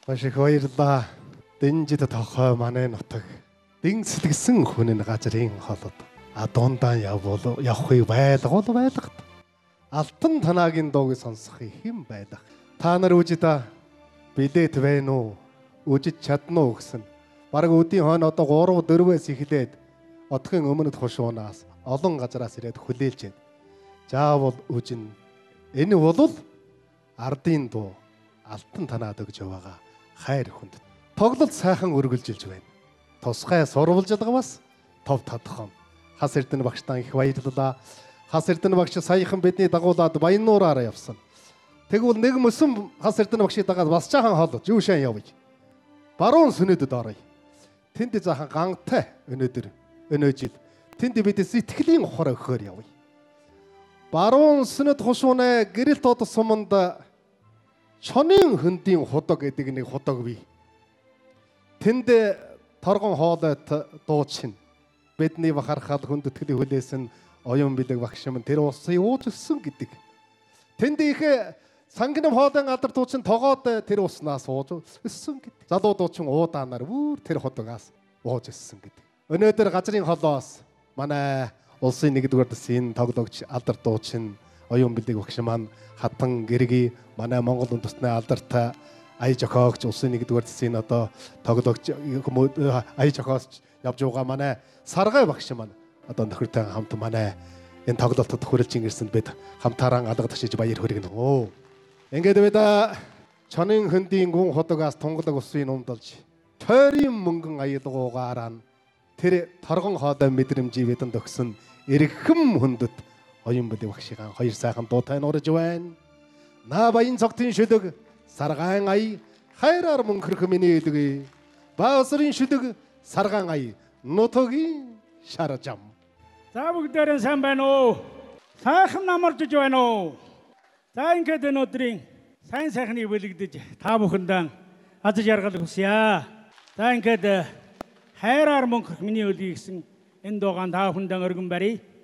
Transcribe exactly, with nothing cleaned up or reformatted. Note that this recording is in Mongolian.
Маш их баярлалаа. Дэнжид тохой манай нутаг. Дэн сэтгсэн хүн нь газрын холод. А дундаа явбол явахыг байлгуул байлгад. Алтан танагийн дууг сонсохыг хэн байлах. Та нар үжид бидээд байна уу? Үжид чадна уу гэсэн. Бараг өдийн хойно одоо гурав дөрвөөс эхлээд отхын өмнөд хушуунаас олон газараас ирээд хүлээлж байна. Заавал үжин. Энэ бол ардын дуу. Алтан танаад өгж яваага хайр хүнд. Тоглолт сайхан үргэлжилж байна. Тусгай сурвалжилгавас тов тодхон. Хас эрдэнэ багштан их баярлалаа. Хас эрдэнэ багш саяхан бидний дагуулад Баяннуураараа явсан. Тэгвэл нэг мөсөн хас эрдэнэ багшийг дагаад бас чахан хоолож юу шин явъя. Баруун сүнэдэд оръё. Тэнд заахан гантай өнөөдөр өнөөжид. Тэнд бид сэтгэлийн ухаар өгөхөр явъя. Баруун сүнэд хушуунэ гэрэлт од суманд чонын хөндийн худаг гэдэг нэг худаг бий. Тэнд торгон хоолойт дуучин. Бидний бахархал хүндэтгэлийн хүлээсэн оюун бэлэг багш юм тэр усын ууж өссөн гэдэг. Тэнд их сангинам хоолойн алдар дуучин тогоод тэр уснаас ууж өссөн гэдэг. Залуу дуучин уудаанаар үүр тэр худагаас ууж өссөн гэдэг. Өнөөдөр газрын холоос манай улсын нэгдүгээр дэсийн тоглогч алдар дуучин оюун бэлэг багш маань хатан гэрги манай Монгол улс тусны алдартай ая жохоогч улсын нэгдүгээр дэсийн одоо тоглогч ая жохоогч явж байгаа манай Саргай багш маань одоо нөхөртэй хамт манай энэ тоглолтод хүрэлж ирсэнд бид хамтаараа алга ташиж баяр хүргэнэ. Оо. Ингээд бид чонын хөндийн гүн худагаас тунгалаг усын умдалж тойрын мөнгөн аялгуугаар тэр торгон хоолой мэдрэмжийг бидэнд өгсөн эрхэм хүндэт оюун бэлэг багшийн хоёр сайхан дуутай нуурж байна. На баян цогтын шүлэг саргаан ая хайраар мөнхөрх миний эдгий. Баасрын шүлэг саргаан ая нутгийн шаржам. За бүгдээрээ сайн байна уу? Сайхан намарчж байна уу? За ингээд өнөөдрийн сайн сайхныг бэлэгдэж та бүхэндээ аз жаргал хүсье. За ингээд хайраар мөнхөрх миний өдгий гэсэн энэ дуугаан та бүхэндээ өргөн барья.